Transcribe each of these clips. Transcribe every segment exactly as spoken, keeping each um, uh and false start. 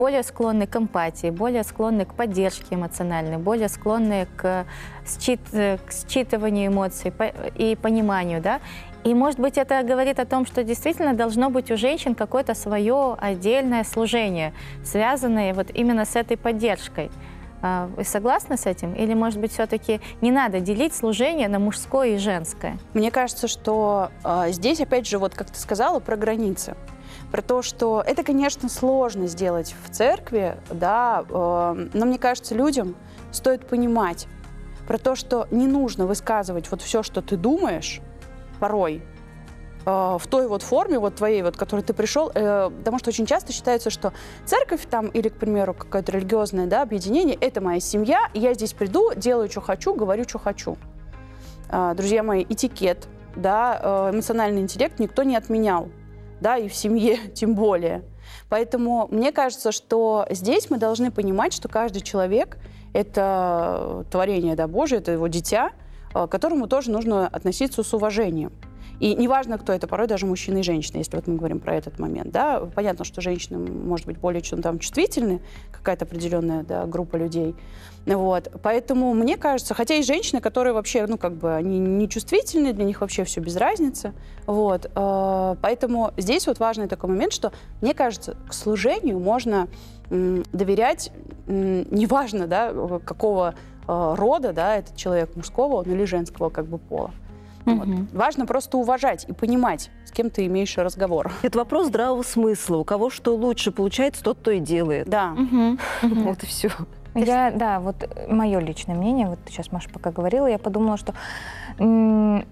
более склонны к эмпатии, более склонны к поддержке эмоциональной, более склонны к, счит, к считыванию эмоций и пониманию, да. И, может быть, это говорит о том, что действительно должно быть у женщин какое-то свое отдельное служение, связанное вот именно с этой поддержкой. Вы согласны с этим? Или, может быть, все-таки не надо делить служение на мужское и женское? Мне кажется, что э, здесь, опять же, вот как ты сказала, про границы. Про то, что это, конечно, сложно сделать в церкви, да, э, но мне кажется, людям стоит понимать про то, что не нужно высказывать вот все, что ты думаешь, порой, в той вот форме, вот твоей, вот, к которой ты пришел, э, потому что очень часто считается, что церковь там, или, к примеру, какое-то религиозное, да, объединение, это моя семья, и я здесь приду, делаю, что хочу, говорю, что хочу. Э, друзья мои, этикет, да, э, эмоциональный интеллект никто не отменял, да, и в семье тем более. Поэтому мне кажется, что здесь мы должны понимать, что каждый человек — это творение, да, Божие, это его дитя, э, к которому тоже нужно относиться с уважением. И неважно, кто это, порой даже мужчина и женщина, если вот мы говорим про этот момент. Да? Понятно, что женщины, может быть, более чем там чувствительны, какая-то определенная, да, группа людей. Вот. Поэтому мне кажется, хотя есть женщины, которые вообще, ну, как бы, они не чувствительны, для них вообще все без разницы. Вот. Поэтому здесь вот важный такой момент, что, мне кажется, к служению можно доверять, неважно, да, какого рода, да, этот человек, мужского он или женского, как бы, пола. Вот. Угу. Важно просто уважать и понимать, с кем ты имеешь разговор. Это вопрос здравого смысла. У кого что лучше получается, тот то и делает. Да. Угу. Вот и все. Я, да, вот мое личное мнение, вот сейчас Маша пока говорила, я подумала, что нет,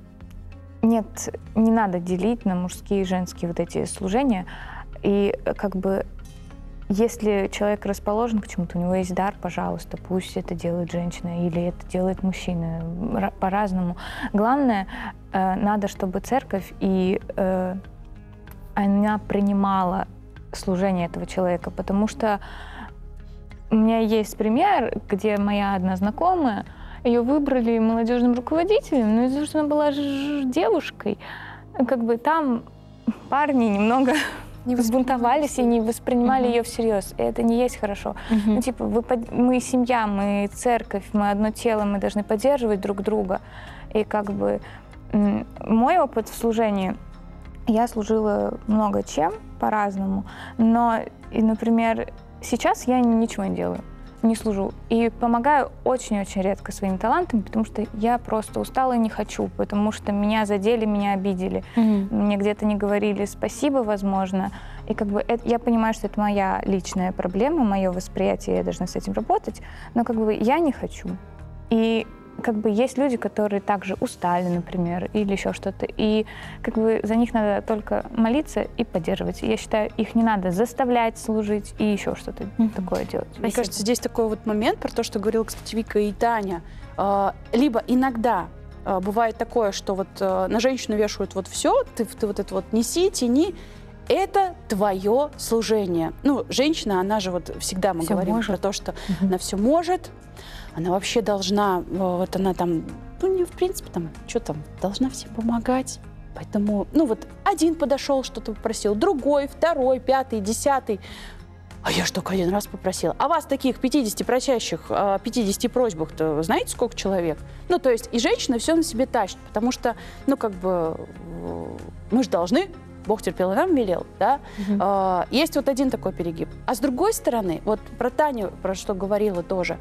не надо делить на мужские и женские вот эти служения. И как бы если человек расположен к чему-то, у него есть дар, пожалуйста, пусть это делает женщина или это делает мужчина, по-разному. Главное, э, надо, чтобы церковь и э, она принимала служение этого человека, потому что у меня есть пример, где моя одна знакомая, ее выбрали молодежным руководителем, но из-за того, что она была девушкой, как бы там парни немного... не взбунтовались и не воспринимали uh-huh. ее всерьез. И это не есть хорошо. Uh-huh. Ну, типа, вы, мы семья, мы церковь, мы одно тело, мы должны поддерживать друг друга. И как бы мой опыт в служении, я служила много чем по-разному, но, и, например, сейчас я ничего не делаю, не служу. И помогаю очень-очень редко своими талантами, потому что я просто устала и не хочу, потому что меня задели, меня обидели. Mm-hmm. Мне где-то не говорили спасибо, возможно. И как бы это, я понимаю, что это моя личная проблема, мое восприятие, я должна с этим работать, но как бы я не хочу. И как бы есть люди, которые также устали, например, или еще что-то, и как бы за них надо только молиться и поддерживать. Я считаю, их не надо заставлять служить и еще что-то mm-hmm. такое делать. Мне Спасибо. кажется, здесь такой вот момент про то, что говорила, кстати, Вика и Таня. Либо иногда бывает такое, что вот на женщину вешают вот все, ты, ты вот это вот неси, тяни, это твое служение. Ну, женщина, она же вот всегда мы все говорим может. про то, что mm-hmm. она все может, она вообще должна, вот она там, ну, не, в принципе, там, что там, должна всем помогать. Поэтому, ну, вот один подошел, что-то попросил, другой, второй, пятый, десятый. А я ж только один раз попросила. А вас таких пятидесяти просящих, пятидесяти просьбах-то знаете, сколько человек? Ну, то есть и женщина все на себе тащит, потому что, ну, как бы, мы же должны, Бог терпел и нам велел, да? Mm-hmm. Есть вот один такой перегиб. А с другой стороны, вот про Таню, про что говорила тоже,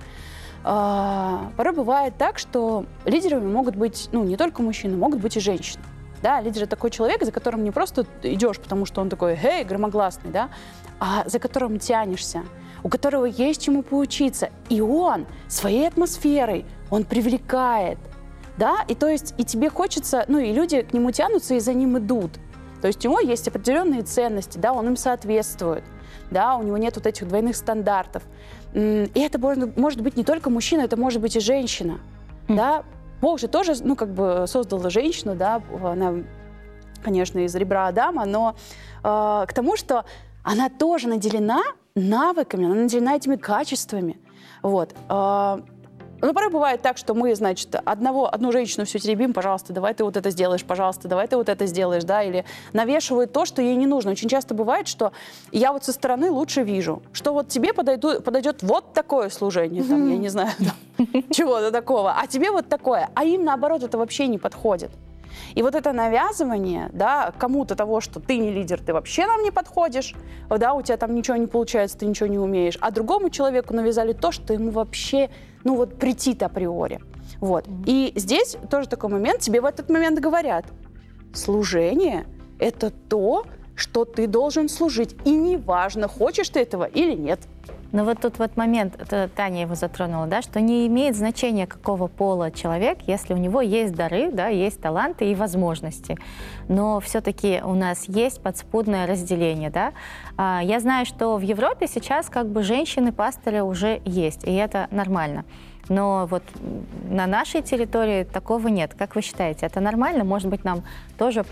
порой бывает так, что лидерами могут быть, ну, не только мужчины, могут быть и женщины. Да, лидер — это такой человек, за которым не просто идешь, потому что он такой, эй, громогласный, да, а за которым тянешься, у которого есть чему поучиться. И он своей атмосферой, он привлекает, да, и то есть и тебе хочется, ну, и люди к нему тянутся и за ним идут. То есть у него есть определенные ценности, да, он им соответствует, да, у него нет вот этих двойных стандартов. И это может быть не только мужчина, это может быть и женщина, mm. да. Бог же тоже, ну, как бы создал женщину, да, она, конечно, из ребра Адама, но э, к тому, что она тоже наделена навыками, она наделена этими качествами, вот. Э, Ну, порой бывает так, что мы, значит, одного, одну женщину все теребим, пожалуйста, давай ты вот это сделаешь, пожалуйста, давай ты вот это сделаешь, да, или навешивают то, что ей не нужно. Очень часто бывает, что я вот со стороны лучше вижу, что вот тебе подойду, подойдет вот такое служение, там, я не знаю, там, чего-то такого, а тебе вот такое, а им, наоборот, это вообще не подходит. И вот это навязывание, да, кому-то того, что ты не лидер, ты вообще нам не подходишь, да, у тебя там ничего не получается, ты ничего не умеешь, а другому человеку навязали то, что ему вообще, ну вот, претит априори. Вот. И здесь тоже такой момент, тебе в этот момент говорят, служение – это то, что ты должен служить, и неважно, хочешь ты этого или нет. Но вот тут вот момент, это Таня его затронула, да, что не имеет значения, какого пола человек, если у него есть дары, да, есть таланты и возможности. Но все-таки у нас есть подспудное разделение, да. А, Я знаю, что в Европе сейчас как бы женщины-пастыри уже есть, и это нормально. Но вот на нашей территории такого нет. Как вы считаете, это нормально? Может быть, нам тоже